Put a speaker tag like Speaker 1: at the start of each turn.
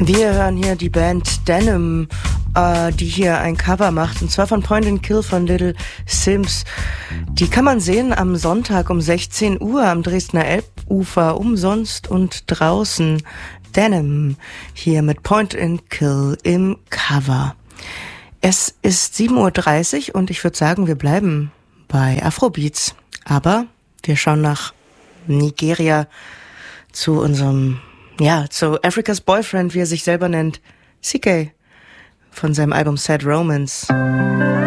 Speaker 1: Wir hören hier die Band Denim, die hier ein Cover macht, und zwar von Point and Kill von Little Simz. Die kann man sehen am Sonntag um 16 Uhr am Dresdner Elbufer, umsonst und draußen. Denim hier mit Point and Kill im Cover. Es ist 7:30 Uhr und ich würde sagen, wir bleiben bei Afrobeats. Aber wir schauen nach Nigeria zu unserem, zu Africa's Boyfriend, wie er sich selber nennt, CK, von seinem Album Sad Romance.